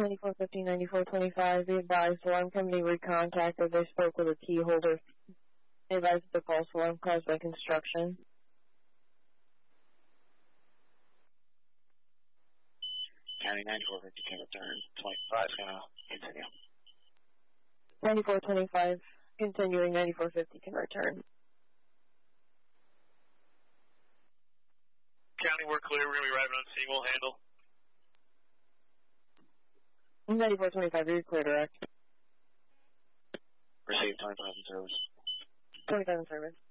9415, 9425, be advised, alarm company recontacted. They spoke with a key holder. They advised the false alarm caused by construction. County 9450 can return. 25 is going to continue. 9425, continuing. 9450 can return. County, we're clear. We're going to be arriving on scene. We'll handle. 9425, you're clear, direct. Receive 25 in service. 25 in service.